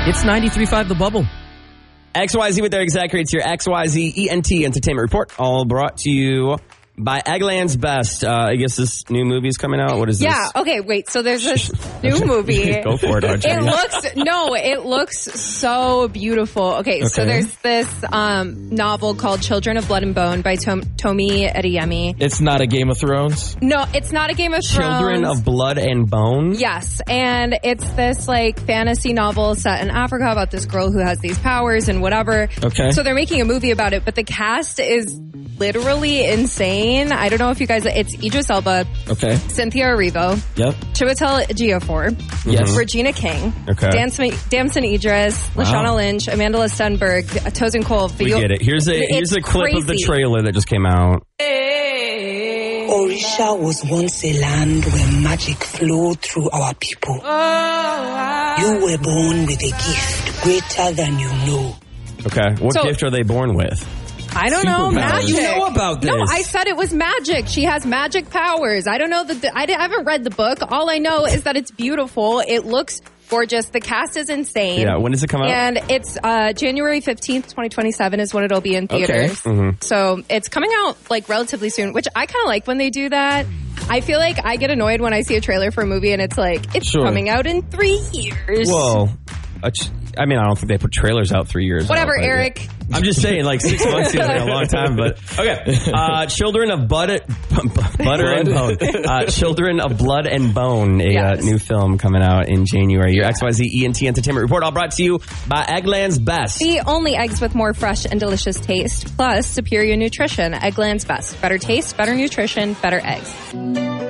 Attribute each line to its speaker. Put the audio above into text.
Speaker 1: It's 93.5 The Bubble.
Speaker 2: XYZ with their exact rates here. XYZ ENT Entertainment Report, all brought to you by Eggland's Best. I guess this new movie is coming out. What is this?
Speaker 3: Yeah, okay, wait. So there's this new movie.
Speaker 2: Go for it, RJ.
Speaker 3: It looks so beautiful. Okay, so there's this novel called Children of Blood and Bone by Tomi Adeyemi.
Speaker 1: It's not a Game of Thrones?
Speaker 3: No, it's not a Game of Thrones.
Speaker 2: Children of Blood and Bone?
Speaker 3: Yes, and it's this like fantasy novel set in Africa about this girl who has these powers and whatever.
Speaker 1: Okay.
Speaker 3: So they're making a movie about it, but the cast is literally insane. I don't know if you guys... It's Idris Elba.
Speaker 1: Okay.
Speaker 3: Cynthia Erivo.
Speaker 1: Yep.
Speaker 3: Chiwetel Ejiofor.
Speaker 1: Yes.
Speaker 3: Regina King.
Speaker 2: Okay.
Speaker 3: Damson Idris.
Speaker 1: Wow.
Speaker 3: Lashana Lynch. Amanda Stenberg. Tosin Cole.
Speaker 2: We get it. Here's a clip of the trailer that just came out.
Speaker 4: Orisha was once a land where magic flowed through our people. You were born with a gift greater than you know.
Speaker 2: Okay. What gift are they born with?
Speaker 3: I don't know. Magic.
Speaker 1: You know about this.
Speaker 3: No, I said it was magic. She has magic powers. I don't know I haven't read the book. All I know is that it's beautiful. It looks gorgeous. The cast is insane.
Speaker 2: Yeah. When does it come out?
Speaker 3: And it's January 15th, 2027 is when it'll be in theaters.
Speaker 2: Okay. Mm-hmm.
Speaker 3: So it's coming out like relatively soon, which I kind of like when they do that. I feel like I get annoyed when I see a trailer for a movie and it's like, it's coming out in 3 years.
Speaker 2: Whoa. I mean, I don't think they put trailers out 3 years.
Speaker 3: Whatever, Eric.
Speaker 2: I'm just saying, like 6 months seems like a long time, but okay. Children of Butter and Bone. Children of Blood and Bone, a new film coming out in January. Your XYZ ENT Entertainment Report, all brought to you by Eggland's Best.
Speaker 3: The only eggs with more fresh and delicious taste, plus superior nutrition. Eggland's Best. Better taste, better nutrition, better eggs.